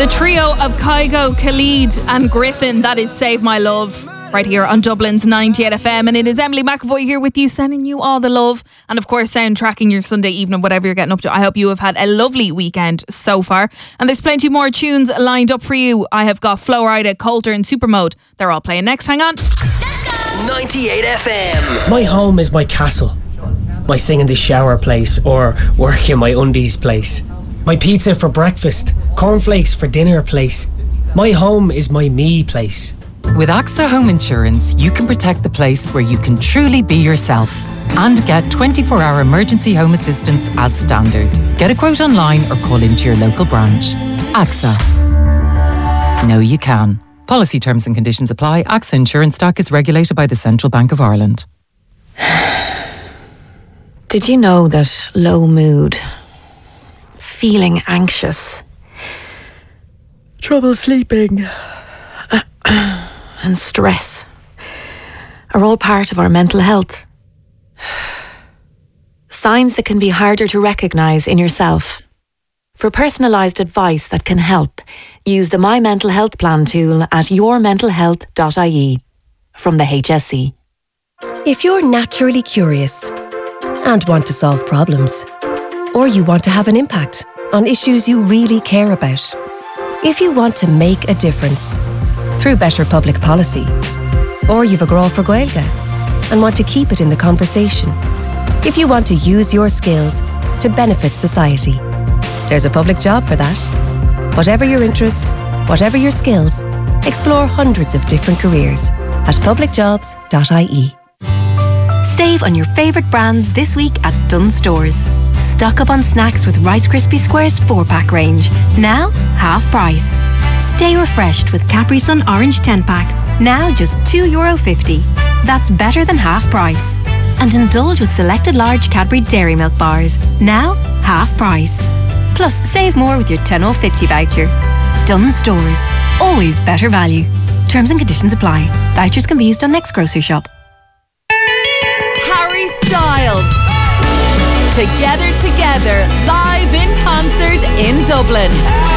The trio of Kygo, Khalid and Griffin, that is Save My Love, right here on Dublin's 98 FM. And it is Emily McAvoy here with you, sending you all the love. And of course, soundtracking your Sunday evening, whatever you're getting up to. I hope you have had a lovely weekend so far. And there's plenty more tunes lined up for you. I have got Flo Rida, Coulter and Supermode. They're all playing next. Hang on. 98 FM. My home is my castle. My sing in the shower place, or work in my undies place. My pizza for breakfast, cornflakes for dinner place. My home is my me place. With AXA Home Insurance, you can protect the place where you can truly be yourself and get 24-hour emergency home assistance as standard. Get a quote online or call into your local branch. AXA. Know you can. Policy terms and conditions apply. AXA Insurance Stock is regulated by the Central Bank of Ireland. Did you know that low mood, feeling anxious, trouble sleeping, and stress are all part of our mental health? Signs that can be harder to recognise in yourself. For personalised advice that can help, use the My Mental Health Plan tool at yourmentalhealth.ie from the HSE. If you're naturally curious and want to solve problems, or you want to have an impact on issues you really care about, if you want to make a difference through better public policy, or you've a grow for Gaeilge and want to keep it in the conversation, if you want to use your skills to benefit society, there's a public job for that. Whatever your interest, whatever your skills, explore hundreds of different careers at publicjobs.ie. Save on your favourite brands this week at Dunnes Stores. Stock up on snacks with Rice Krispie Squares 4-pack range. Now, half price. Stay refreshed with Capri Sun Orange 10-pack. Now just €2.50. That's better than half price. And indulge with selected large Cadbury Dairy Milk bars. Now, half price. Plus, save more with your 10 off 50 voucher. Dunnes Stores. Always better value. Terms and conditions apply. Vouchers can be used on next grocery shop. Harry Styles. Together, live in concert in Dublin.